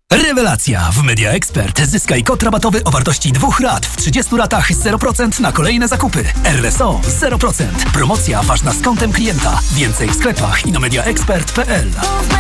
Rewelacja! W Media Expert zyskaj kod rabatowy o wartości 2 rat w 30 ratach 0% na kolejne zakupy. RSO 0%. Promocja ważna z kontem klienta. Więcej w sklepach i na mediaexpert.pl.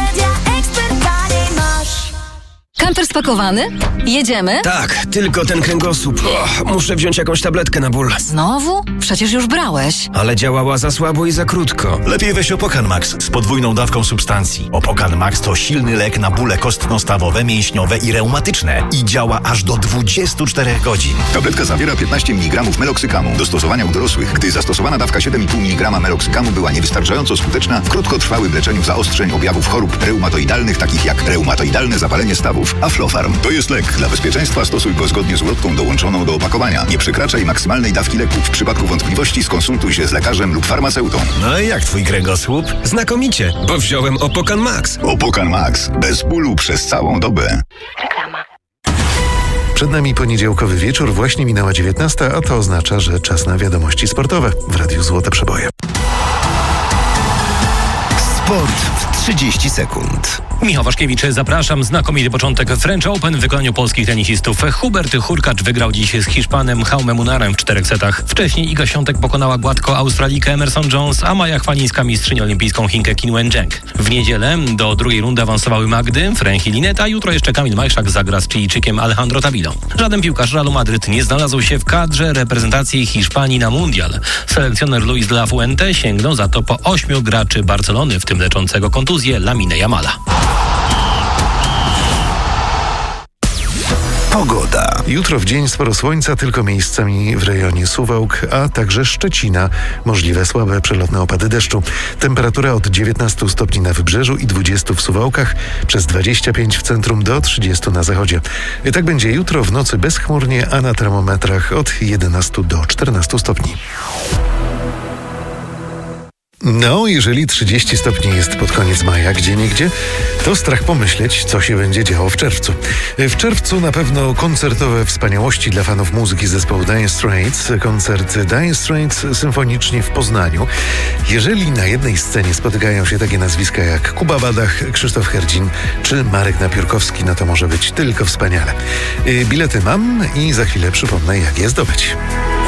Kamper spakowany? Jedziemy? Tak, tylko ten kręgosłup. Muszę wziąć jakąś tabletkę na ból. Znowu? Przecież już brałeś. Ale działała za słabo i za krótko. Lepiej weź Opokan Max z podwójną dawką substancji. Opokan Max to silny lek na bóle kostno-stawowe, mięśniowe i reumatyczne. I działa aż do 24 godzin. Tabletka zawiera 15 mg meloksykamu. Do stosowania u dorosłych, gdy zastosowana dawka 7,5 mg meloksykamu była niewystarczająco skuteczna w krótkotrwałym leczeniu zaostrzeń objawów chorób reumatoidalnych, takich jak reumatoidalne zapalenie stawów. Aflofarm to jest lek. Dla bezpieczeństwa stosuj go zgodnie z ulotką dołączoną do opakowania. Nie przekraczaj maksymalnej dawki leku. W przypadku wątpliwości skonsultuj się z lekarzem lub farmaceutą. No i jak twój kręgosłup? Znakomicie, bo wziąłem Opokan Max. Opokan Max. Bez bólu przez całą dobę. Reklama. Przed nami poniedziałkowy wieczór, właśnie minęła 19, a to oznacza, że czas na wiadomości sportowe w Radiu Złote Przeboje. Sport w 30 sekund. Michał Waszkiewicz, zapraszam. Znakomity początek French Open w wykonaniu polskich tenisistów. Hubert Hurkacz wygrał dziś z Hiszpanem Jaumem Munarem w 4 setach. Wcześniej Iga Świątek pokonała gładko Australijkę Emerson Jones, a Maja Chwalińska mistrzynię olimpijską Chinkę Qin Wencheng. W niedzielę do drugiej rundy awansowały Magdy, Frank i Linet, a jutro jeszcze Kamil Majszak zagra z Chilijczykiem Alejandro Tabilą. Żaden piłkarz Realu Madryt nie znalazł się w kadrze reprezentacji Hiszpanii na mundial. Selekcjoner Luis de la Fuente sięgnął za to po 8 graczy Barcelony, w tym leczącego kontuzję Lamine Yamala. Pogoda. Jutro w dzień sporo słońca, tylko miejscami w rejonie Suwałk, a także Szczecina. Możliwe słabe przelotne opady deszczu. Temperatura od 19 stopni na wybrzeżu i 20 w Suwałkach, przez 25 w centrum do 30 na zachodzie. I tak będzie jutro, w nocy bezchmurnie, a na termometrach od 11 do 14 stopni. No, jeżeli 30 stopni jest pod koniec maja, gdzieniegdzie, to strach pomyśleć, co się będzie działo w czerwcu. W czerwcu na pewno koncertowe wspaniałości dla fanów muzyki zespołu Dire Straits. Koncert Dire Straits symfonicznie w Poznaniu. Jeżeli na jednej scenie spotykają się takie nazwiska jak Kuba Badach, Krzysztof Herdzin czy Marek Napiórkowski, no to może być tylko wspaniale. Bilety mam i za chwilę przypomnę, jak je zdobyć.